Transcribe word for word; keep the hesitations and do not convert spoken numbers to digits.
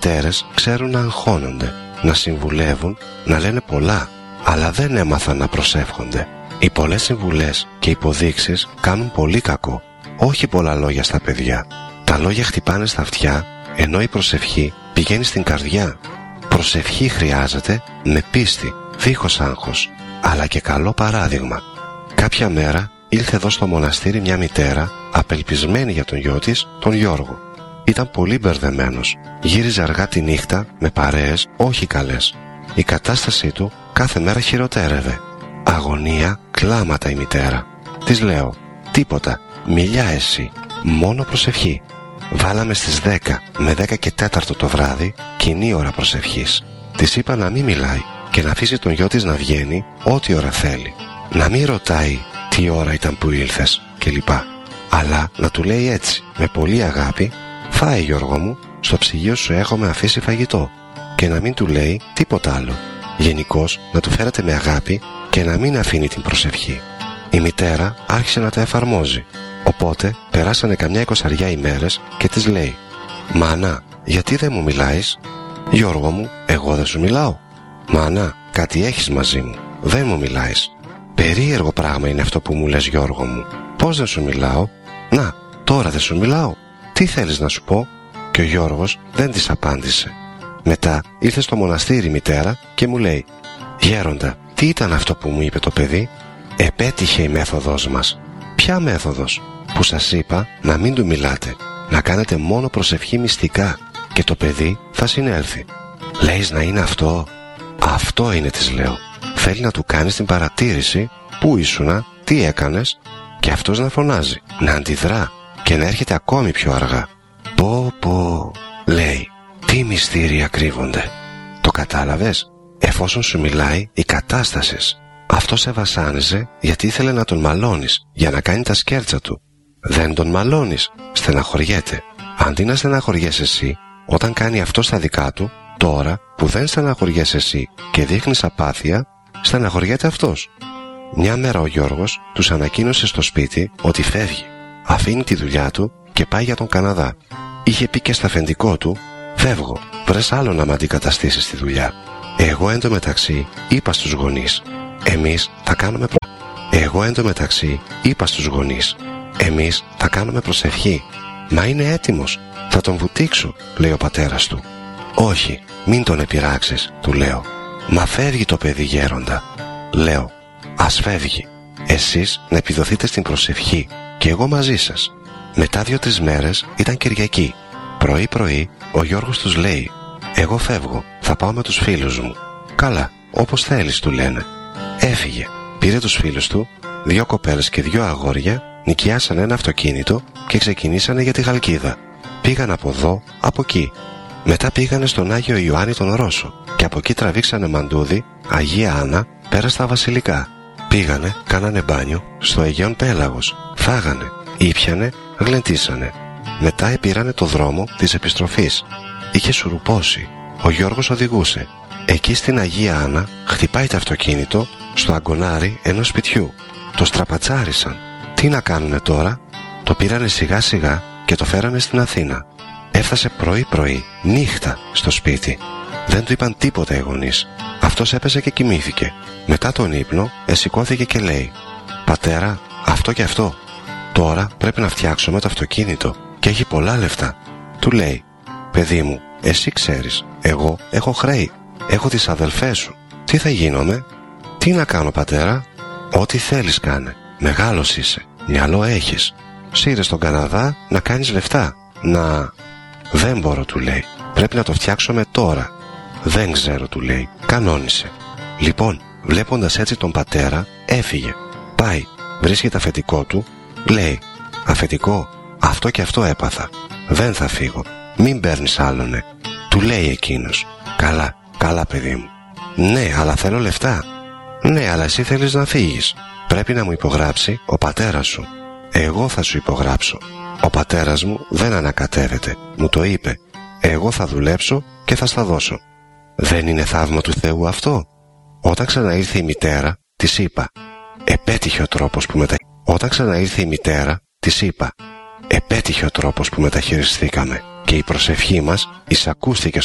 μητέρες ξέρουν να αγχώνονται, να συμβουλεύουν, να λένε πολλά, αλλά δεν έμαθαν να προσεύχονται. Οι πολλές συμβουλές και υποδείξεις κάνουν πολύ κακό. Όχι πολλά λόγια στα παιδιά. Τα λόγια χτυπάνε στα αυτιά, ενώ η προσευχή πηγαίνει στην καρδιά. Προσευχή χρειάζεται με πίστη, δίχως άγχος, αλλά και καλό παράδειγμα. Κάποια μέρα ήλθε εδώ στο μοναστήρι μια μητέρα, απελπισμένη για τον γιο της, τον Γιώργο. Ήταν πολύ μπερδεμένος. Γύριζε αργά τη νύχτα με παρέες όχι καλές. Η κατάστασή του κάθε μέρα χειροτέρευε. Αγωνία, κλάματα η μητέρα. Της λέω: τίποτα, μιλιά εσύ, μόνο προσευχή. Βάλαμε στις δέκα με δέκα και τέταρτο το βράδυ κοινή ώρα προσευχής. Της είπα να μην μιλάει και να αφήσει τον γιο της να βγαίνει ό,τι ώρα θέλει. Να μην ρωτάει τι ώρα ήταν που ήλθες κλπ. Αλλά να του λέει έτσι, με πολύ αγάπη: φάε Γιώργο μου, στο ψυγείο σου έχουμε αφήσει φαγητό. Και να μην του λέει τίποτα άλλο. Γενικώς να του φέρετε με αγάπη και να μην αφήνει την προσευχή. Η μητέρα άρχισε να τα εφαρμόζει. Οπότε περάσανε καμιά εικοσαριά ημέρες και της λέει: μάνα, γιατί δεν μου μιλάεις? Γιώργο μου, εγώ δεν σου μιλάω. Μάνα, κάτι έχεις μαζί μου, δεν μου μιλάεις. Περίεργο πράγμα είναι αυτό που μου λες Γιώργο μου. Πώς δεν σου μιλάω? Να, τώρα δεν σου μιλάω. Τι θέλεις να σου πω? Και ο Γιώργος δεν της απάντησε. Μετά ήρθε στο μοναστήρι η μητέρα και μου λέει: γέροντα, τι ήταν αυτό που μου είπε το παιδί? Επέτυχε η μέθοδος μας. Ποια μέθοδος? Που σας είπα να μην του μιλάτε, να κάνετε μόνο προσευχή μυστικά και το παιδί θα συνέλθει. Λέεις να είναι αυτό? Αυτό είναι, της λέω. Θέλει να του κάνεις την παρατήρηση, πού ήσουνα, τι έκανες, και αυτός να φωνάζει, να αντιδρά και να έρχεται ακόμη πιο αργά. Πω πω, λέει, τι μυστήρια κρύβονται. Το κατάλαβες? Εφόσον σου μιλάει η κατάσταση. Αυτό σε βασάνιζε γιατί ήθελε να τον μαλώνεις για να κάνει τα σκέρτσα του. Δεν τον μαλώνεις, στεναχωριέται. Αντί να στεναχωριέσαι εσύ όταν κάνει αυτό στα δικά του, τώρα που δεν στεναχωριέσαι εσύ και δείχνεις απάθεια, στεναχωριέται αυτός. Μια μέρα ο Γιώργος τους ανακοίνωσε στο σπίτι ότι φεύγει. Αφήνει τη δουλειά του και πάει για τον Καναδά. Είχε πει και στα αφεντικό του: φεύγω, βρες άλλο να μ' αντικαταστήσεις στη δουλειά. Εγώ εντωμεταξύ είπα στους γονείς: εμείς θα κάνουμε προ... Εγώ εντωμεταξύ είπα στους γονείς: εμείς θα κάνουμε προσευχή. Μα είναι έτοιμος, θα τον βουτήξω, λέει ο πατέρας του. Όχι, μην τον επιράξεις, του λέω. Μα φεύγει το παιδί γέροντα. Λέω: ας φεύγει. Εσείς να επιδοθείτε στην προσευχή και εγώ μαζί σας. Μετά δύο-τρεις μέρες ήταν Κυριακή. Πρωί-πρωί ο Γιώργος τους λέει: εγώ φεύγω, θα πάω με τους φίλους μου. Καλά, όπως θέλεις, του λένε. Έφυγε, πήρε τους φίλους του, δύο κοπέλες και δύο αγόρια, νοικιάσανε ένα αυτοκίνητο και ξεκινήσανε για τη Χαλκίδα. Πήγαν από εδώ, από εκεί. Μετά πήγανε στον Άγιο Ιωάννη τον Ρώσο και από εκεί τραβήξανε μαντούδι, Αγία Άννα, πέρα στα Βασιλικά. Πήγανε, κάνανε μπάνιο στο Αιγαίον Πέλαγος, φάγανε, ήπιανε, γλεντήσανε. Μετά επήρανε το δρόμο της επιστροφής. Είχε σουρουπώσει. Ο Γιώργος οδηγούσε. Εκεί στην Αγία Άννα χτυπάει το αυτοκίνητο στο αγκονάρι ενός σπιτιού. Το στραπατσάρισαν. Τι να κάνουνε τώρα? Το πήρανε σιγά σιγά και το φέρανε στην Αθήνα. Έφτασε πρωί-πρωί, νύχτα, στο σπίτι. Δεν του είπαν τίποτα οι γονείς. Αυτός έπεσε και κοιμήθηκε. Μετά τον ύπνο εσηκώθηκε και λέει: πατέρα, αυτό και αυτό. Τώρα πρέπει να φτιάξουμε το αυτοκίνητο και έχει πολλά λεφτά. Του λέει: παιδί μου, εσύ ξέρεις, εγώ έχω χρέη. Έχω τις αδελφές σου. Τι θα γίνομαι? Τι να κάνω, πατέρα? Ό,τι θέλεις κάνε. Μεγάλος είσαι, μυαλό έχεις. Σύρε στον Καναδά να κάνεις λεφτά. Να... Δεν μπορώ, του λέει. Πρέπει να το φτιάξουμε τώρα. Δεν ξέρω, του λέει. Κανόνισε. Λοιπόν, βλέποντας έτσι τον πατέρα, έφυγε. Πάει, βρίσκεται αφεντικό του, λέει: αφεντικό, αυτό και αυτό έπαθα. Δεν θα φύγω. Μην παίρνεις άλλονε. Του λέει εκείνος: καλά, καλά παιδί μου. Ναι, αλλά θέλω λεφτά. Ναι, αλλά εσύ θέλεις να φύγεις. Πρέπει να μου υπογράψει ο πατέρας σου. Εγώ θα σου υπογράψω. Ο πατέρας μου δεν ανακατεύεται. Μου το είπε. Εγώ θα δουλέψω και θα στα δώσω. Δεν είναι θαύμα του Θεού αυτό? Όταν ξαναήρθε η μητέρα, της είπα: επέτυχε ο τρόπος που μετα... Όταν ξαναήρθε η μητέρα, της είπα: επέτυχε ο τρόπος που μεταχειριστήκαμε και η προσευχή μας εισακούστηκε στο